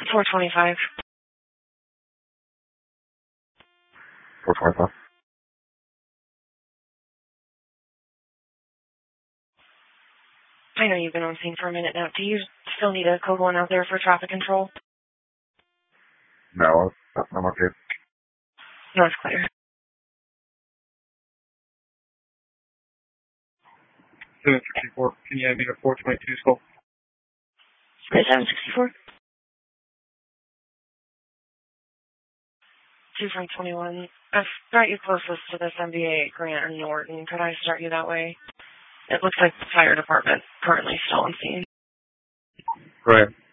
425. 425. I know you've been on scene for a minute now. Do you still need a code 1 out there for traffic control? No, I'm okay. No, it's clear. 764, can you add me to 422 scope? 764? 2 from 21. I've got you closest to this MBA grant in Norton. Could I start you that way? It looks like the fire department currently still on scene. Right.